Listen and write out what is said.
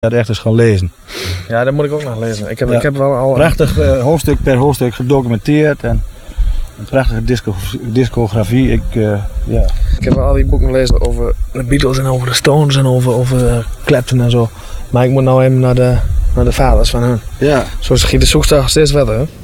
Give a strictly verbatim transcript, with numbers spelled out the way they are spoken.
Dat echt eens gaan lezen. Ja, dat moet ik ook nog lezen. Ik heb, Ja. ik heb wel al... Prachtig uh, hoofdstuk per hoofdstuk gedocumenteerd en een prachtige disco, discografie. Ik, uh, ja. ik heb wel al die boeken gelezen over de Beatles en over de Stones en over, over uh, Clapton en zo. Maar ik moet nou even naar de, naar de vaders van hun. Ja. Zo schiet de zoektocht steeds verder, hè?